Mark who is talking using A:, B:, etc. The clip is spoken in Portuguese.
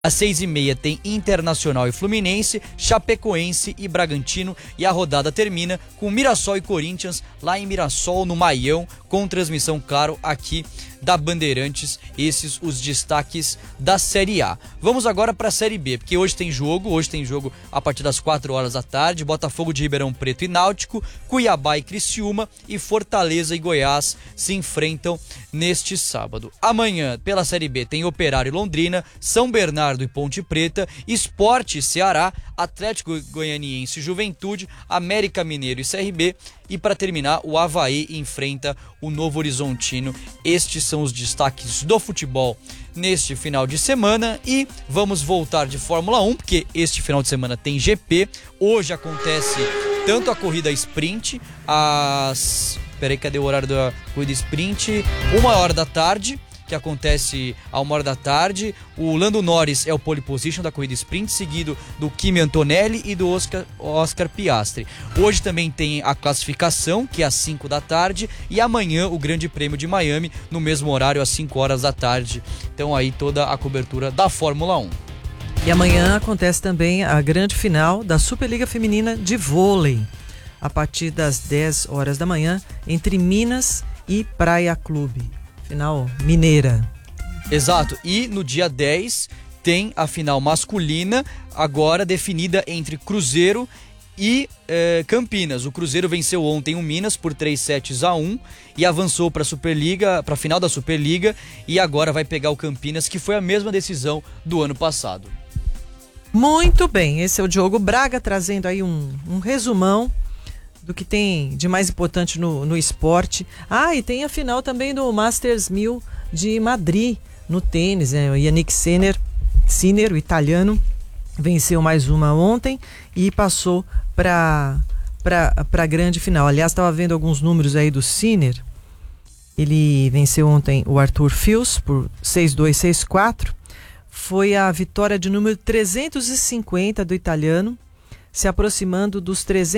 A: Às 6h30 tem Internacional e Fluminense, Chapecoense e Bragantino, e a rodada termina com Mirassol e Corinthians lá em Mirassol, no Maião, com transmissão, claro, aqui da Bandeirantes. Esses os destaques da Série A. Vamos agora para a Série B, porque hoje tem jogo a partir das 4 horas da tarde, Botafogo de Ribeirão Preto e Náutico, Cuiabá e Criciúma, e Fortaleza e Goiás se enfrentam neste sábado. Amanhã, pela Série B, tem Operário e Londrina, São Bernardo e Ponte Preta, Sport e Ceará, Atlético Goianiense e Juventude, América Mineiro e CRB, e para terminar, o Avaí enfrenta o Novo Horizontino. Estes são os destaques do futebol neste final de semana, e vamos voltar de Fórmula 1, porque este final de semana tem GP. Hoje acontece tanto a corrida sprint, cadê o horário da corrida sprint? 1h da tarde, que acontece a 1h da tarde. O Lando Norris é o pole position da corrida sprint, seguido do Kimi Antonelli e do Oscar Piastri. Hoje também tem a classificação, que é às 5 da tarde, e amanhã o Grande Prêmio de Miami, no mesmo horário, às 5 horas da tarde. Então aí toda a cobertura da Fórmula 1.
B: E amanhã acontece também a grande final da Superliga Feminina de Vôlei, a partir das 10 horas da manhã, entre Minas e Praia Clube. Final mineira.
A: Exato, e no dia 10 tem a final masculina, agora definida entre Cruzeiro e Campinas. O Cruzeiro venceu ontem o Minas por 3-1 e avançou para a Superliga, para a final da Superliga, e agora vai pegar o Campinas, que foi a mesma decisão do ano passado.
B: Muito bem, esse é o Diogo Braga trazendo aí um resumão do que tem de mais importante no esporte. E tem a final também do Masters 1000 de Madrid, no tênis, né? O Yannick Sinner, o italiano, venceu mais uma ontem e passou para a grande final. Aliás, estava vendo alguns números aí do Sinner. Ele venceu ontem o Arthur Fils por 6-2, 6-4. Foi a vitória de número 350 do italiano, se aproximando dos 300